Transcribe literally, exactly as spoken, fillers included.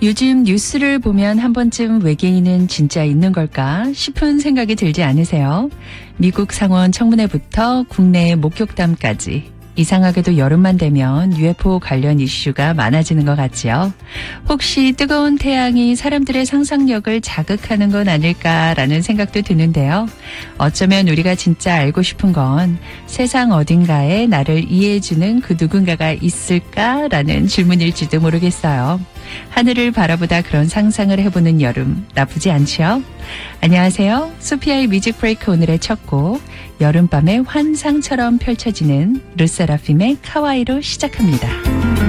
요즘 뉴스를 보면 한 번쯤 외계인은 진짜 있는 걸까 싶은 생각이 들지 않으세요? 미국 상원 청문회부터 국내의 목격담까지 이상하게도 여름만 되면 유에프오 관련 이슈가 많아지는 것 같지요. 혹시 뜨거운 태양이 사람들의 상상력을 자극하는 건 아닐까라는 생각도 드는데요. 어쩌면 우리가 진짜 알고 싶은 건 세상 어딘가에 나를 이해해주는 그 누군가가 있을까라는 질문일지도 모르겠어요. 하늘을 바라보다 그런 상상을 해보는 여름 나쁘지 않죠? 안녕하세요. 소피아의 뮤직 브레이크 오늘의 첫 곡 여름밤의 환상처럼 펼쳐지는 르세라핌의 카와이로 시작합니다.